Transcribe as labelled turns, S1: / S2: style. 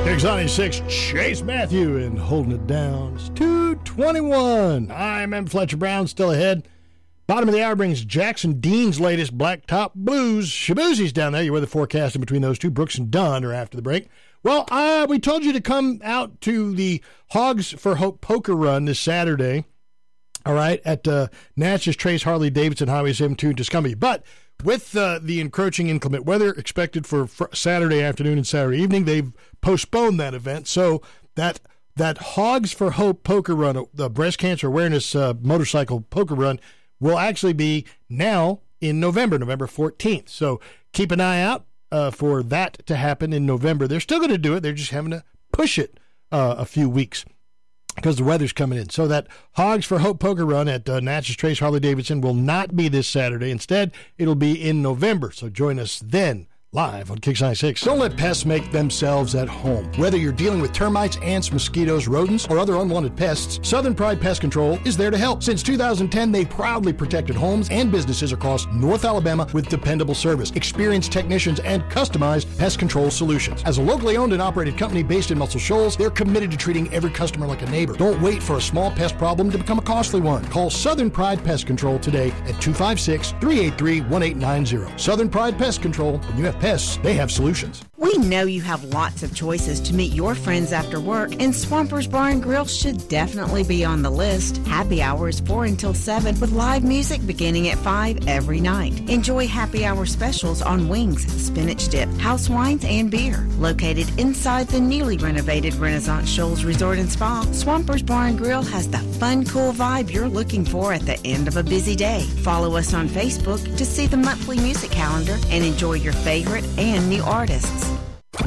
S1: X96, Chase Matthew, and holding it down. It's 2:21. I'm M. Fletcher Brown, still ahead. Bottom of the hour brings Jackson Dean's latest Blacktop Blues. Shaboozie's down there. Your weather forecast in between those two. Brooks and Dunn are after the break. Well, we told you to come out to the Hogs for Hope poker run this Saturday. All right, at Natchez Trace Harley Davidson Highway 72 in Tuscumbia. But with the encroaching inclement weather expected for Saturday afternoon and Saturday evening, they've postponed that event. So that Hogs for Hope poker run, the breast cancer awareness motorcycle poker run, will actually be now in November 14th. So keep an eye out for that to happen in November. They're still going to do it. They're just having to push it a few weeks because the weather's coming in. So that Hogs for Hope poker run at Natchez Trace Harley Davidson will not be this Saturday. Instead, it'll be in November. So join us then, live on Kix 96. Don't let pests make themselves at home. Whether you're dealing with termites, ants, mosquitoes, rodents, or other unwanted pests, Southern Pride Pest Control is there to help. Since 2010, they've proudly protected homes and businesses across North Alabama with dependable service, experienced technicians, and customized pest control solutions. As a locally owned and operated company based in Muscle Shoals, they're committed to treating every customer like a neighbor. Don't wait for a small pest problem to become a costly one. Call Southern Pride Pest Control today at 256-383-1890. Southern Pride Pest Control. When you have pests, they have solutions.
S2: We know you have lots of choices to meet your friends after work, and Swampers Bar and Grill should definitely be on the list. Happy hours 4 until 7 with live music beginning at 5 every night. Enjoy happy hour specials on wings, spinach dip, house wines, and beer. Located inside the newly renovated Renaissance Shoals Resort and Spa, Swampers Bar and Grill has the fun, cool vibe you're looking for at the end of a busy day. Follow us on Facebook to see the monthly music calendar and enjoy your favorite and new artists.